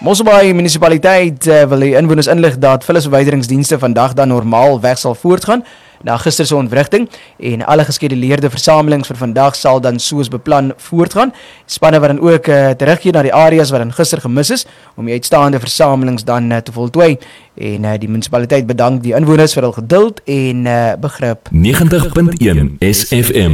Mosselbaai munisipaliteit wil die inwoners inlig dat vullisverwyderingsdienste vandag dan normaal weg sal voortgaan na gister se ontwrigting en alle geskeduleerde versamelings vir vandag sal dan soos beplan voortgaan. Spanne wat dan ook terugkeer na die areas wat dan gister gemis is om die uitstaande versamelings dan te voltooi en die munisipaliteit bedank die inwoners vir hul geduld en begrip. 90.1 SFM